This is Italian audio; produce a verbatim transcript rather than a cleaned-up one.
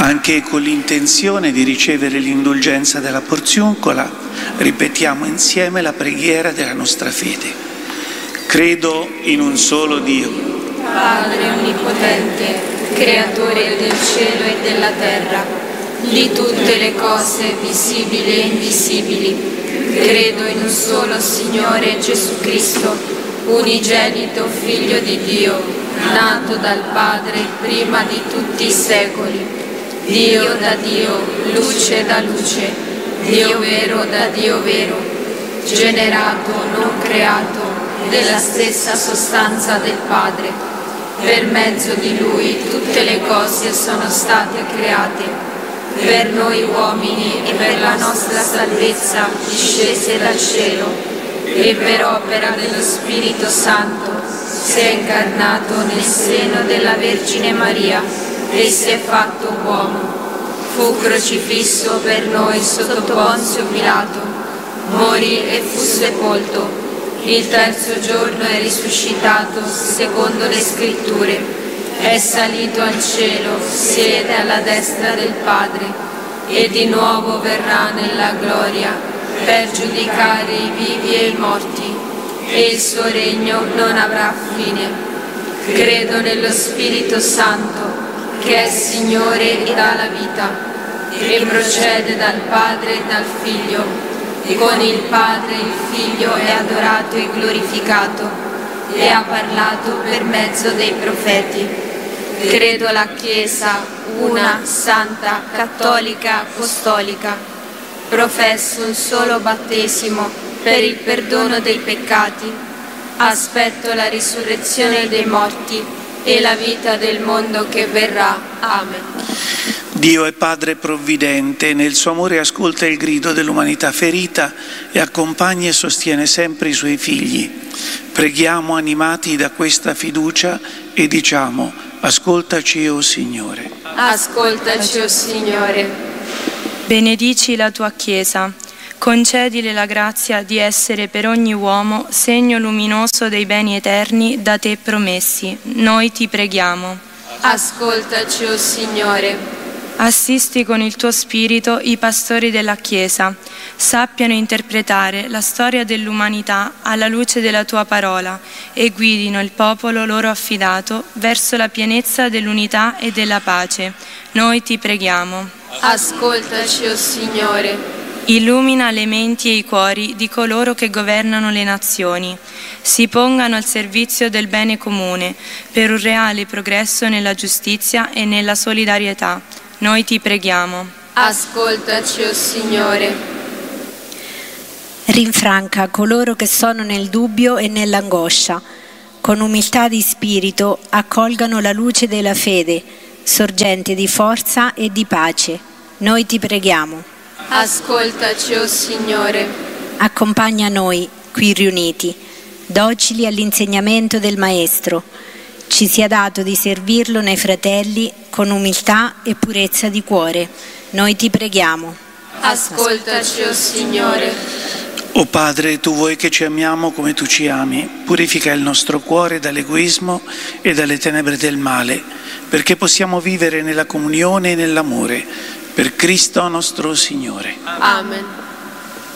Anche con l'intenzione di ricevere l'indulgenza della porziuncola, ripetiamo insieme la preghiera della nostra fede. Credo in un solo Dio, Padre onnipotente, creatore del cielo e della terra, di tutte le cose visibili e invisibili. Credo in un solo Signore Gesù Cristo, unigenito Figlio di Dio, nato dal Padre prima di tutti i secoli, Dio da Dio, luce da luce, Dio vero da Dio vero, generato, non creato, della stessa sostanza del Padre. Per mezzo di Lui tutte le cose sono state create, per noi uomini e per la nostra salvezza discese dal cielo, e per opera dello Spirito Santo si è incarnato nel seno della Vergine Maria e si è fatto uomo. Fu crocifisso per noi sotto Ponzio Pilato, morì e fu sepolto. Il terzo giorno è risuscitato secondo le Scritture, è salito al cielo, siede alla destra del Padre e di nuovo verrà nella gloria per giudicare i vivi e i morti, e il suo regno non avrà fine. Credo nello Spirito Santo, che è Signore e dà la vita, e procede dal Padre e dal Figlio. Con il Padre il Figlio è adorato e glorificato, e ha parlato per mezzo dei profeti. Credo alla Chiesa, una, santa, cattolica, apostolica. Professo un solo battesimo per il perdono dei peccati. Aspetto la risurrezione dei morti e la vita del mondo che verrà. Amen. Dio è Padre provvidente, nel suo amore ascolta il grido dell'umanità ferita e accompagna e sostiene sempre i suoi figli. Preghiamo animati da questa fiducia e diciamo: ascoltaci, o Signore. Ascoltaci, o Signore. Benedici la tua Chiesa, concedile la grazia di essere per ogni uomo segno luminoso dei beni eterni da te promessi. Noi ti preghiamo. Ascoltaci, o Signore. Assisti con il tuo spirito i pastori della Chiesa, sappiano interpretare la storia dell'umanità alla luce della tua parola e guidino il popolo loro affidato verso la pienezza dell'unità e della pace. Noi ti preghiamo. Ascoltaci, o Signore. Illumina le menti e i cuori di coloro che governano le nazioni. Si pongano al servizio del bene comune per un reale progresso nella giustizia e nella solidarietà. Noi ti preghiamo. Ascoltaci, o Signore. Rinfranca coloro che sono nel dubbio e nell'angoscia. Con umiltà di spirito accolgano la luce della fede, sorgente di forza e di pace. Noi ti preghiamo. Ascoltaci, o Signore. Accompagna noi, qui riuniti, docili all'insegnamento del Maestro. Ci sia dato di servirlo nei fratelli con umiltà e purezza di cuore. Noi ti preghiamo. Ascoltaci, o Signore. O Padre, tu vuoi che ci amiamo come tu ci ami, purifica il nostro cuore dall'egoismo e dalle tenebre del male, perché possiamo vivere nella comunione e nell'amore. Per Cristo nostro Signore. Amen.